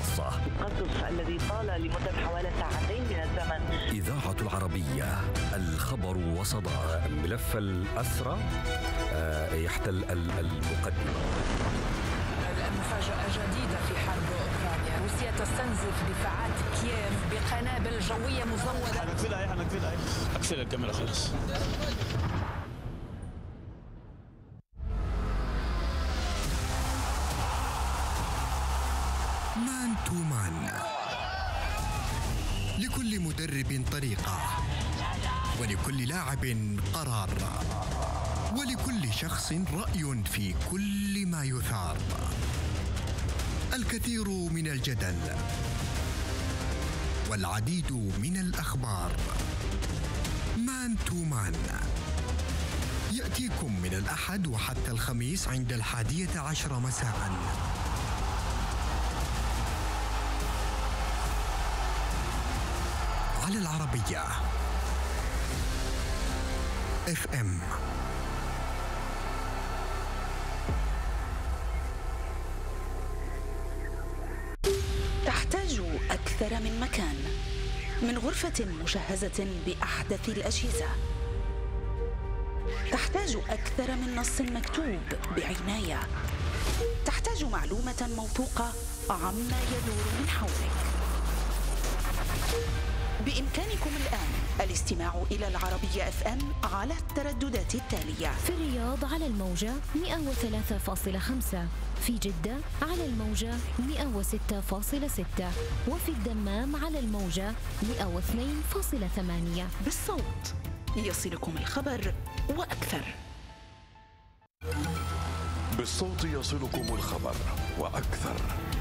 الخاصة. القصف الذي طال لمدة حوالي ساعتين من الزمن. إذاعة العربية، الخبر وصدى. ملف الأسرى يحتل المقدمة. المفاجأة جديدة في حرب أوكرانيا. روسيا تستنزف دفاعات كييف بقنابل جوية مزودة. هنقفلها أقفل الكاميرا خلاص. مان تو مان. لكل مدرب طريقة، ولكل لاعب قرار، ولكل شخص رأي في كل ما يثار. الكثير من الجدل والعديد من الأخبار. مان تو مان يأتيكم من الأحد وحتى الخميس عند 11 مساء على العربية FM. تحتاج أكثر من مكان، من غرفة مجهزة بأحدث الأجهزة. تحتاج أكثر من نص مكتوب بعناية. تحتاج معلومة موثوقة عما يدور من حولك. بإمكانكم الآن الاستماع إلى العربية FM على الترددات التالية: في الرياض على الموجة 103.5، في جدة على الموجة 106.6، وفي الدمام على الموجة 102.8. بالصوت يصلكم الخبر وأكثر. بالصوت يصلكم الخبر وأكثر.